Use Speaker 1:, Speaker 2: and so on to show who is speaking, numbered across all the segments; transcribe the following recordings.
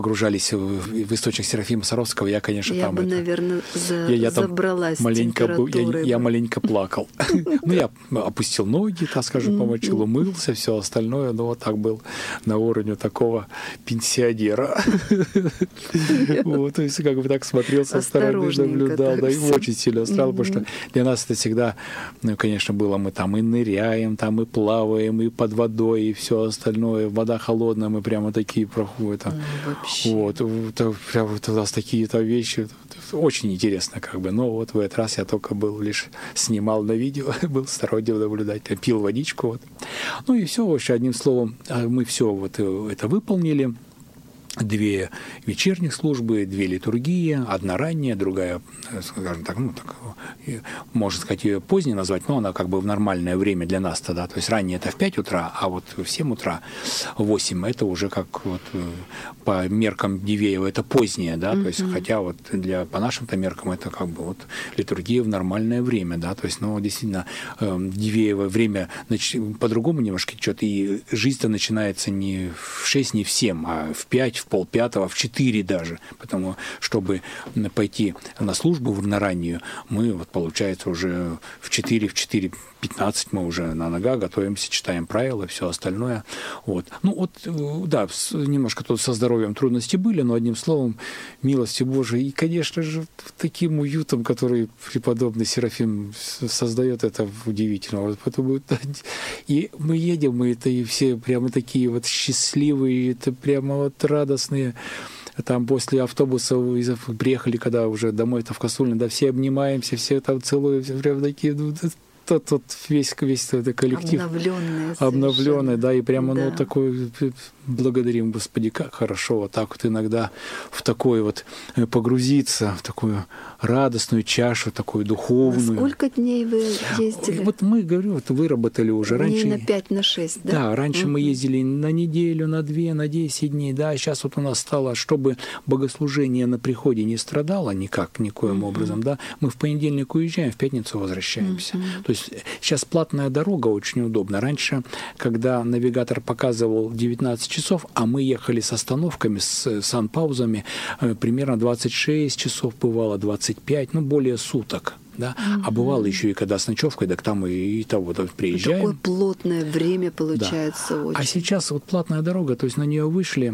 Speaker 1: погружались в источник Серафима Саровского, я, конечно,
Speaker 2: я
Speaker 1: там...
Speaker 2: бы, наверное,
Speaker 1: забралась температурой. Я маленько плакал. Ну, я опустил ноги, так скажем, помочил, умылся, все остальное, но вот так был на уровне такого пенсионера. Вот, то есть как бы так смотрел со стороны, наблюдал, да, и очень сильно стал, потому что для нас это всегда, ну, конечно, было, мы там и ныряем, там и плаваем, и под водой, и все остальное, вода холодная, мы прямо такие проходим. Вот, прям вот у нас такие-то вещи, очень интересно, как бы. Но вот в этот раз я только был лишь снимал на видео, был сторонним наблюдателем, пил водичку. Вот. Ну и все, вообще, одним словом, мы все вот это выполнили. 2 вечерних службы, 2 литургии, одна ранняя, другая, скажем так, ну, так, можно сказать, ее поздней назвать, но она как бы в нормальное время для нас тогда. То есть ранняя это в 5 утра, а вот в 7 утра, 8 это уже как вот по меркам Дивеева это позднее, да, то есть хотя вот по нашим-то меркам это как бы вот литургия в нормальное время, да, то есть, ну, действительно, Дивеево время по-другому немножко течет, и жизнь-то начинается не в 6, не в 7, а в 5, в 4:30, в 4 даже. Потому чтобы пойти на службу на раннюю, мы, вот, получается, уже в 4:15 мы уже на ногах готовимся, читаем правила, все остальное. Вот. Ну вот, да, немножко тут со здоровьем трудности были, но одним словом, милости Божией. И, конечно же, таким уютом, который преподобный Серафим создает, это удивительно. Вот поэтому, и мы едем, и это и все прямо такие вот счастливые, это прямо вот радостные. Там после автобуса приехали, когда уже домой-то в Косулино, да, все обнимаемся, все там целуемся, прям такие, ну, тот весь этот коллектив обновленный, да, и прямо, да. Ну, такой, благодарим, Господи, как хорошо вот так вот иногда в такой вот погрузиться, в такую радостную чашу, такую духовную.
Speaker 2: Сколько дней вы ездили?
Speaker 1: Вот мы, говорю, вот выработали уже
Speaker 2: дней
Speaker 1: раньше.
Speaker 2: На 5, на 6, да?
Speaker 1: Да, раньше мы ездили на неделю, на 2, на 10 дней, да, сейчас вот у нас стало, чтобы богослужение на приходе не страдало никоим образом, да, мы в понедельник уезжаем, в пятницу возвращаемся. То есть сейчас платная дорога очень удобна. Раньше, когда навигатор показывал 19 часов, а мы ехали с остановками, с санпаузами, примерно 26 часов бывало, 25, ну, более суток. Да? А бывало еще и когда с ночевкой, так там и того приезжаем.
Speaker 2: Такое плотное время получается, да. Очень.
Speaker 1: А сейчас вот платная дорога, то есть на нее вышли,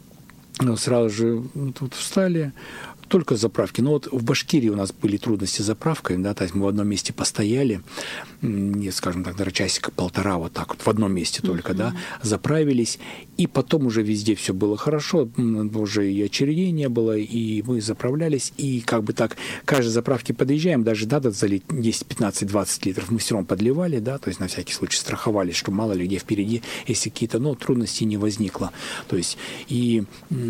Speaker 1: сразу же тут встали, только заправки. Но вот в Башкирии у нас были трудности с заправкой, да, то есть мы в одном месте постояли, скажем так, наверное, часика-полтора вот так вот в одном месте только, да, заправились, и потом уже везде все было хорошо, уже и очередей не было, и мы заправлялись, и как бы так, каждой заправке подъезжаем, даже надо залить 10, 15, 20 литров, мы все равно подливали, да, то есть на всякий случай страховались, что мало ли где впереди, если какие-то, трудности не возникло, то есть, и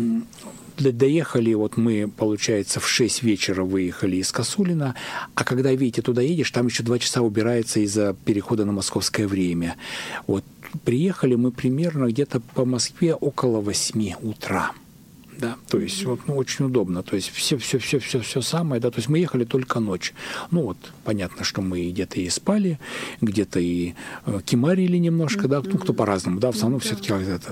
Speaker 1: доехали, вот мы, получается, в 6 вечера выехали из Косулина, а когда, видите, туда едешь, там еще 2 часа убирается из-за перехода на московское время. Вот приехали мы примерно где-то по Москве около 8 утра. Да, то есть вот, очень удобно, то есть все самое, да, то есть мы ехали только ночь. Ну вот, понятно, что мы где-то и спали, где-то и кимарили немножко, да, кто по-разному, да, в основном все-таки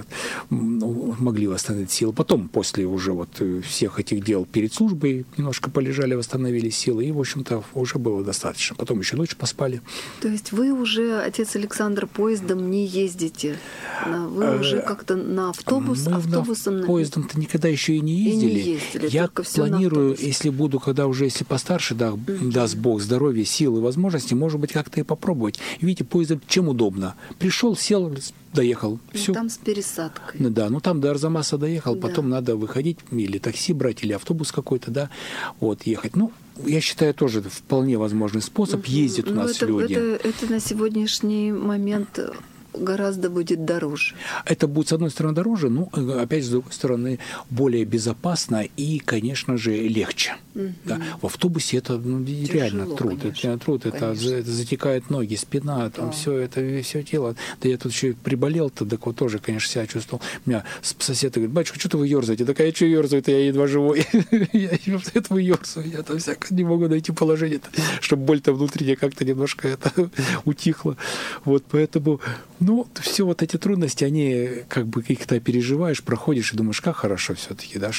Speaker 1: могли восстановить силы. Потом, после уже вот всех этих дел перед службой, немножко полежали, восстановили силы, и, в общем-то, уже было достаточно. Потом еще ночь поспали.
Speaker 2: То есть вы уже, отец Александр, поездом не ездите? Вы уже как-то на автобусом?
Speaker 1: Поездом-то никогда еще и не ездили. Я планирую, если постарше, да, даст Бог здоровья, силы, возможности, может быть, как-то и попробовать. Видите, поездом чем удобно. Пришел, сел, доехал. Все.
Speaker 2: Там с пересадкой.
Speaker 1: Да, там до Арзамаса доехал, потом надо выходить, или такси брать, или автобус какой-то, да, вот, ехать. Я считаю, тоже вполне возможный способ. Ездят у нас люди.
Speaker 2: Это на сегодняшний момент гораздо будет дороже.
Speaker 1: Это будет, с одной стороны, дороже, но, опять, с другой стороны, более безопасно и, конечно же, легче. Да. В автобусе это реально труд. Это затекают ноги, спина, там все тело. Да я тут еще приболел-то, так вот тоже, конечно, себя чувствовал. У меня сосед говорит: батюшка, что-то вы ерзаете? Так я что ерзаю-то, я едва живой. Это вы ерзаю, я там всяко не могу найти положение, чтобы боль-то внутренняя как-то немножко утихла. Вот поэтому все вот эти трудности, они как бы их-то переживаешь, проходишь и думаешь, как хорошо все-таки, да,